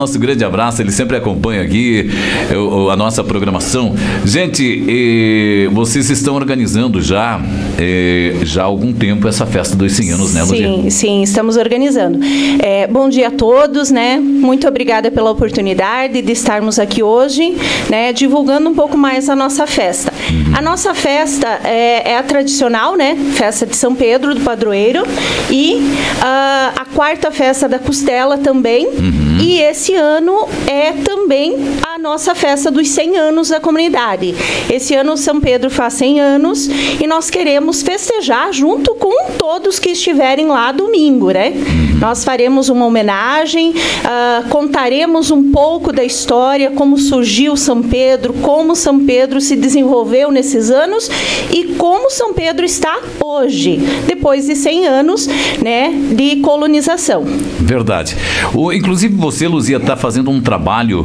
Nosso grande abraço, ele sempre acompanha aqui a nossa programação. Gente, vocês estão organizando já há algum tempo essa festa dos 100 anos, né, Luzia? Sim, estamos organizando. Bom dia a todos, né? Muito obrigada pela oportunidade de estarmos aqui hoje, né, divulgando um pouco mais a nossa festa. A nossa festa é a tradicional, né? Festa de São Pedro do Padroeiro e a quarta festa da Costela também. E esse ano é também a nossa festa dos 100 anos da comunidade. Esse ano São Pedro faz 100 anos e nós queremos festejar junto com todos que estiverem lá domingo, né? Nós faremos uma homenagem, contaremos um pouco da história, como surgiu São Pedro, como São Pedro se desenvolveu nesses anos e como São Pedro está hoje, depois de 100 anos, né, de colonização. Verdade. Inclusive você, Luzia, está fazendo um trabalho,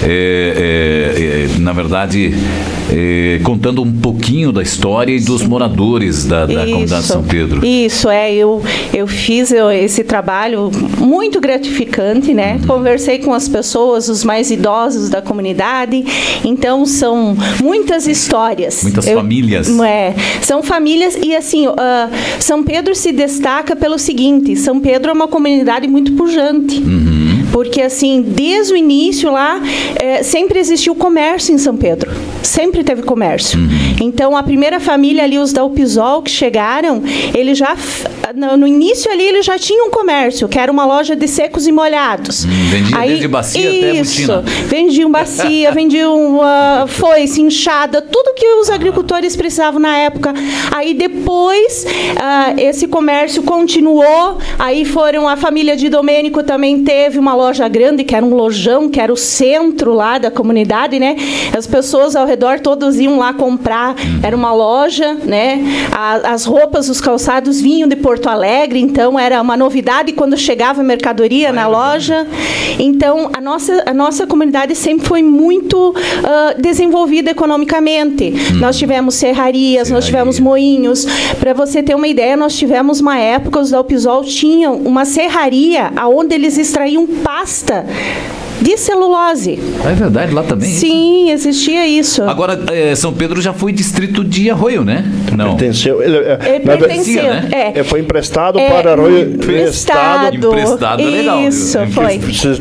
na verdade, contando um pouquinho da história e dos moradores da comunidade de São Pedro. Isso, eu fiz esse trabalho muito gratificante, né? Conversei com as pessoas, os mais idosos da comunidade, então são muitas histórias. Muitas famílias. São famílias e assim, São Pedro se destaca pelo seguinte, São Pedro é uma comunidade muito pujante. Porque, assim, desde o início lá, sempre existiu comércio em São Pedro. Sempre teve comércio. Então, a primeira família ali, os Dalpisol, que chegaram, eles já, no início ali, eles já tinham comércio, que era uma loja de secos e molhados. Vendia desde bacia até botina. Vendiam bacia, vendiam foice, enxada, tudo que os agricultores precisavam na época. Aí, depois, esse comércio continuou. Aí foram, a família de Domênico também teve uma loja grande, que era um lojão, que era o centro lá da comunidade, né? As pessoas ao redor todos iam lá comprar, era uma loja, né? As roupas, os calçados vinham de Porto Alegre, então era uma novidade quando chegava a mercadoria na loja. Então, a nossa comunidade sempre foi muito desenvolvida economicamente. Nós tivemos serrarias, nós tivemos moinhos. Para você ter uma ideia, nós tivemos uma época, os Dalpisol tinham uma serraria onde eles extraíam pasta de celulose. É verdade, lá também? Sim, existia isso. Agora, São Pedro já foi distrito de Arroio, né? Não. Pertenceu. Pertenceu, né? Foi emprestado para Arroio. Emprestado é legal. Isso, foi.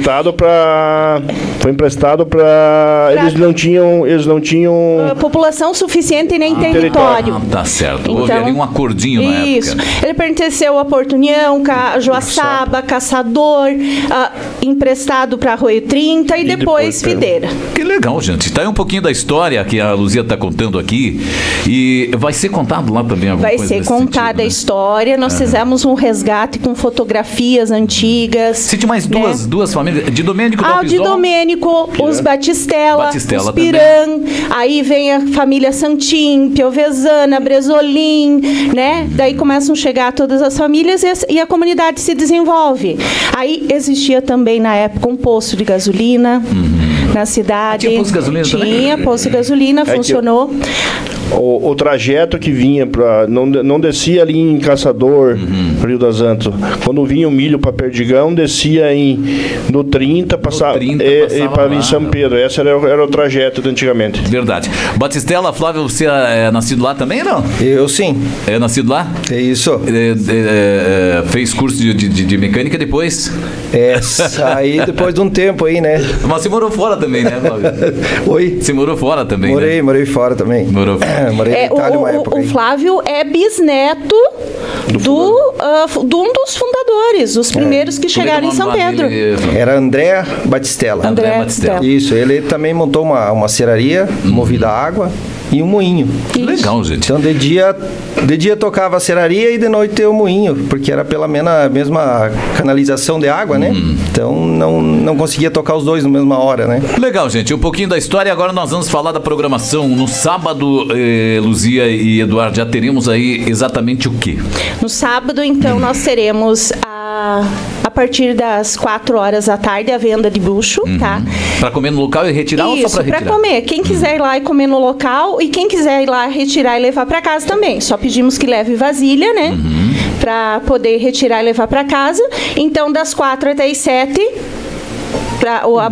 Foi emprestado para... Eles não tinham... população suficiente nem território. Tá certo. Houve ali um acordinho na época. Isso. Ele pertenceu a Porto União, Joaçaba, Caçador, emprestado para Arroio 30 e depois Videira. Que legal, gente. Tá aí um pouquinho da história que a Luzia está contando aqui. E vai ser contado lá também alguma coisa? Vai ser contada a história. Nós fizemos um resgate com fotografias antigas. Cite mais duas famílias. De Domênico, de Domênico, os Batistella, os Piran. Aí vem a família Santim, Piovesana, Bresolim, né? Daí começam a chegar todas as famílias e a comunidade se desenvolve. Aí existia também, na época, um poço de gasolina na cidade. Tinha posto de gasolina também? Tinha posto de gasolina, funcionou. O trajeto que vinha para não descia ali em Caçador, Rio das Antas. Quando vinha o milho para Perdigão, descia no 30, passava para em São Pedro. Esse era o trajeto de antigamente. Verdade. Batistella, Flávio, você é nascido lá também, não? Eu sim. É nascido lá? É isso. Fez curso de mecânica depois? Saí depois de um tempo aí, né? Mas você morou fora também, né, Flávio? Oi? Você morou fora também, Morei fora também. Morou fora. Morei na Itália uma época. O Flávio é bisneto de um dos fundadores, os primeiros que chegaram em São Pedro. Era André Batistella. André Batistella. Isso, ele também montou uma serraria movida a água e um moinho. Legal, gente. Então, de dia tocava a serraria e de noite o moinho, porque era pela mesma canalização de água, né? Então, não conseguia tocar os dois na mesma hora, né? Legal, gente. Um pouquinho da história. Agora nós vamos falar da programação. No sábado, Luzia e Eduardo, já teremos aí exatamente o quê? No sábado, então, nós teremos a partir das 4 horas da tarde a venda de bucho, tá? Para comer no local e retirar ou só para retirar? Isso, para comer. Quem quiser ir lá e comer no local e quem quiser ir lá retirar e levar para casa também. Só pedimos que leve vasilha, né? Para poder retirar e levar para casa. Então, das 4 até as 7 a